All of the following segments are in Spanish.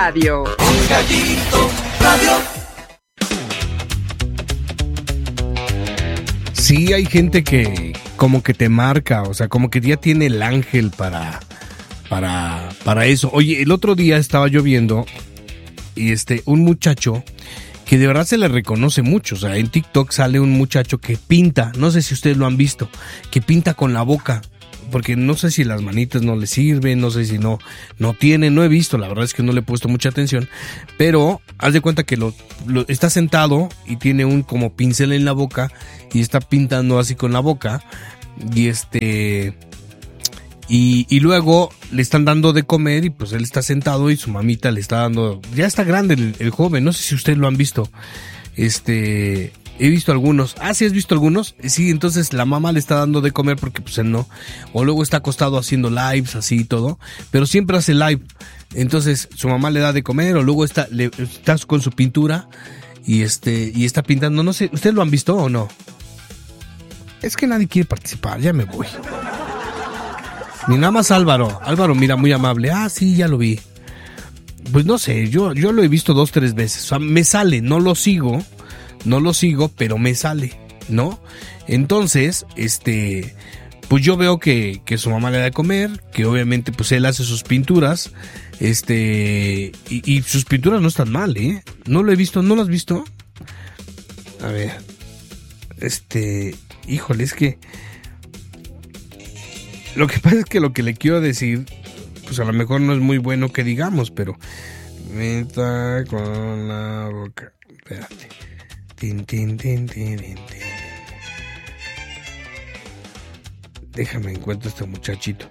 Radio. El Gallito Radio. Sí, hay gente que como que te marca, o sea, como que ya tiene el ángel para eso. Oye, el otro día estaba yo viendo y un muchacho que de verdad se le reconoce mucho, o sea, en TikTok sale un muchacho que pinta, no sé si ustedes lo han visto, que pinta con la boca, porque no sé si las manitas no le sirven, no sé si no tiene, no he visto, la verdad es que no le he puesto mucha atención, pero haz de cuenta que lo está sentado y tiene un como pincel en la boca y está pintando así con la boca y luego le están dando de comer y pues él está sentado y su mamita le está dando, ya está grande el joven, no sé si ustedes lo han visto, he visto algunos. ¿Sí has visto algunos? Sí, entonces la mamá le está dando de comer porque pues él no, o luego está acostado haciendo lives así y todo, pero siempre hace live, entonces su mamá le da de comer o luego está con su pintura y está pintando, no sé, ¿ustedes lo han visto o no? Es que nadie quiere participar, ya me voy. Ni nada más Álvaro, mira, muy amable. Sí, ya lo vi. Pues no sé, yo lo he visto 2-3 veces. O sea, me sale, no lo sigo, pero me sale, ¿no? Entonces, pues yo veo que su mamá le da de comer, que obviamente pues él hace sus pinturas, y sus pinturas no están mal, ¿eh? No lo he visto, ¿no lo has visto? A ver, híjole, es que lo que pasa es que lo que le quiero decir, pues a lo mejor no es muy bueno que digamos, pero meta con la boca. Espérate. Déjame encuentro a este muchachito.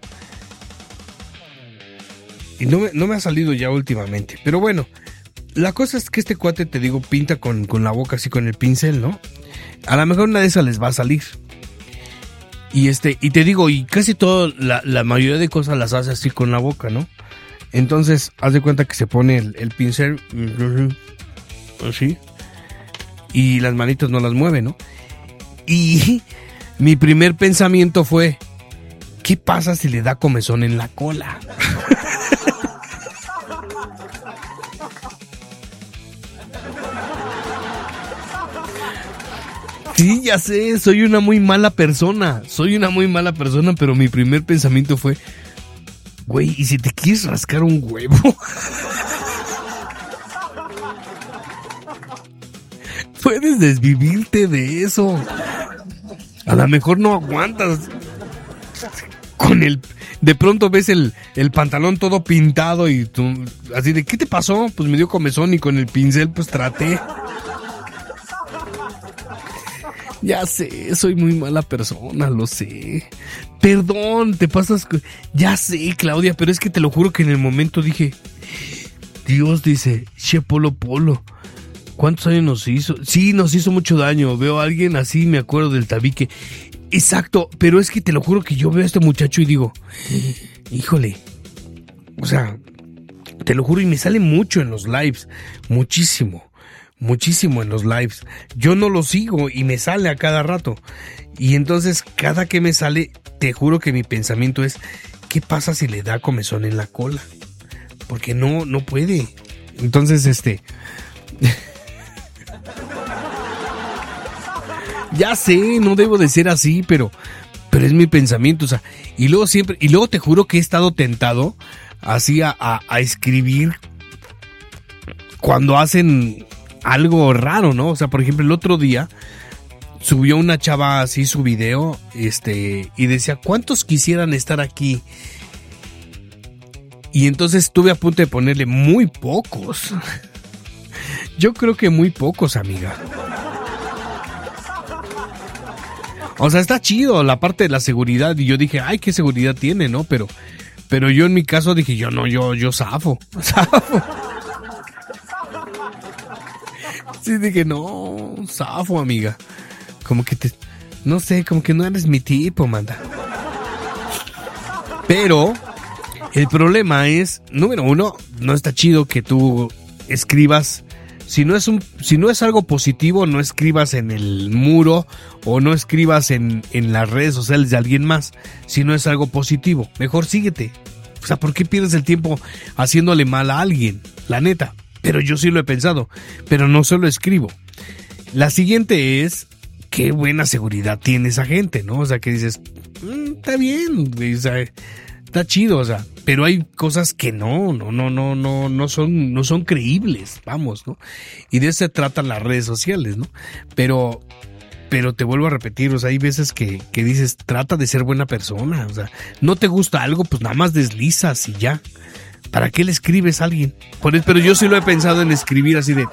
Y no me ha salido ya últimamente. Pero bueno, la cosa es que este cuate, te digo, pinta con la boca así con el pincel, ¿no? A lo mejor una de esas les va a salir. Y te digo, y casi toda la mayoría de cosas las hace así con la boca, ¿no? Entonces, haz de cuenta que se pone el pincel así, y las manitas no las mueve, ¿no? Y mi primer pensamiento fue, ¿qué pasa si le da comezón en la cola? Sí, ya sé, soy una muy mala persona, pero mi primer pensamiento fue, güey, ¿y si te quieres rascar un huevo? Puedes desvivirte de eso. A lo mejor no aguantas. De pronto ves el pantalón todo pintado y tú, así de, ¿qué te pasó? Pues me dio comezón y con el pincel pues traté. Ya sé, soy muy mala persona, lo sé. Perdón, te pasas... Ya sé, Claudia, pero es que te lo juro que en el momento dije... Dios, dice, che Polo, ¿cuántos años nos hizo? Sí, nos hizo mucho daño. Veo a alguien así, me acuerdo del tabique. Exacto, pero es que te lo juro que yo veo a este muchacho y digo... Híjole. O sea, te lo juro y me sale mucho en los lives. Muchísimo en los lives. Yo no lo sigo y me sale a cada rato. Y entonces, cada que me sale, te juro que mi pensamiento es, ¿qué pasa si le da comezón en la cola? Porque no puede. Entonces, ya sé, no debo de ser así, pero es mi pensamiento, o sea, y luego te juro que he estado tentado así a escribir cuando hacen algo raro, ¿no? O sea, por ejemplo, el otro día subió una chava así su video, y decía, ¿cuántos quisieran estar aquí? Y entonces estuve a punto de ponerle muy pocos. Yo creo que muy pocos, amiga. O sea, está chido la parte de la seguridad. Y yo dije, ay, qué seguridad tiene, ¿no? Pero yo en mi caso dije, yo zafo. Sí, dije, no, zafo, amiga. Como que no sé, como que no eres mi tipo, manda. Pero el problema es, número uno, no está chido que tú escribas. Si no es algo positivo, no escribas en el muro o no escribas en las redes sociales de alguien más. Si no es algo positivo, mejor síguete. O sea, ¿por qué pierdes el tiempo haciéndole mal a alguien? la neta. Pero yo sí lo he pensado, pero no se lo escribo. La siguiente es, qué buena seguridad tiene esa gente, ¿no? O sea, que dices, está bien, güey, o sea, está chido, o sea, pero hay cosas que no son creíbles, vamos, ¿no? Y de eso se tratan las redes sociales, ¿no? Pero te vuelvo a repetir, o sea, hay veces que dices, trata de ser buena persona, o sea, no te gusta algo, pues nada más deslizas y ya. ¿Para qué le escribes a alguien? Pero yo sí lo he pensado en escribir así de...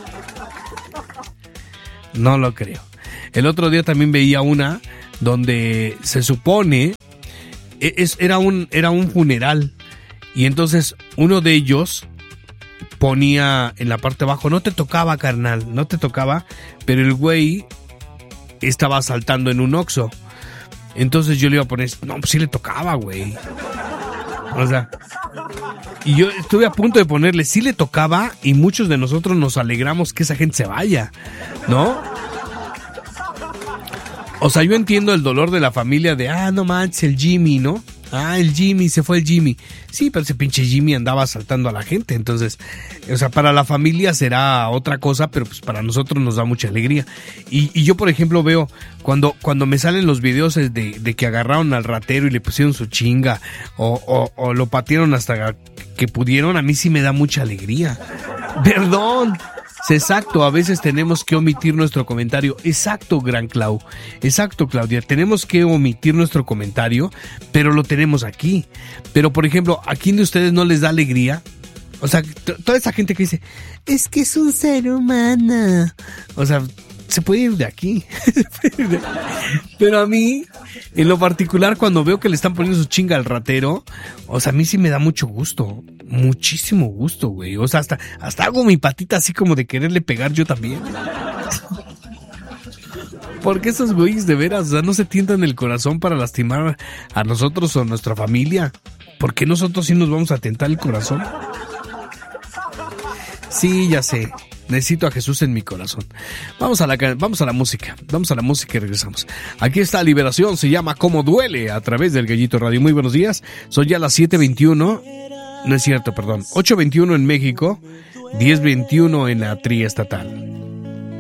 No lo creo. El otro día también veía una donde se supone... Era un funeral. Y entonces uno de ellos ponía en la parte de abajo, no te tocaba, carnal, no te tocaba. Pero el güey estaba saltando en un Oxxo. Entonces yo le iba a poner, no, pues sí le tocaba, güey. O sea... Y yo estuve a punto de ponerle, sí le tocaba, y muchos de nosotros nos alegramos que esa gente se vaya, ¿no? O sea, yo entiendo el dolor de la familia de, no manches, el Jimmy, ¿no? El Jimmy, se fue el Jimmy. Sí, pero ese pinche Jimmy andaba asaltando a la gente, entonces, o sea, para la familia será otra cosa, pero pues para nosotros nos da mucha alegría. Y yo, por ejemplo, veo, cuando me salen los videos de que agarraron al ratero y le pusieron su chinga, o lo patearon hasta que pudieron, a mí sí me da mucha alegría. Perdón. Exacto, a veces tenemos que omitir nuestro comentario. Exacto, Gran Clau. Exacto, Claudia. Tenemos que omitir nuestro comentario, pero lo tenemos aquí. Pero, por ejemplo, ¿a quién de ustedes no les da alegría? O sea, toda esa gente que dice, es que es un ser humano. O sea, se puede ir de aquí. Pero a mí, en lo particular, cuando veo que le están poniendo su chinga al ratero, o sea, a mí sí me da mucho gusto. Muchísimo gusto, güey. O sea, hasta hago mi patita así como de quererle pegar yo también. Porque esos güeyes de veras, o sea, no se tientan el corazón para lastimar a nosotros o a nuestra familia. ¿Por qué nosotros sí nos vamos a tentar el corazón? Sí, ya sé. Necesito a Jesús en mi corazón. Vamos a la música. Vamos a la música y regresamos. Aquí está Liberación, se llama Cómo Duele, a través del Gallito Radio. Muy buenos días. Son ya las 7:21. No es cierto, perdón. 8:21 en México, 10:21 en la triestatal.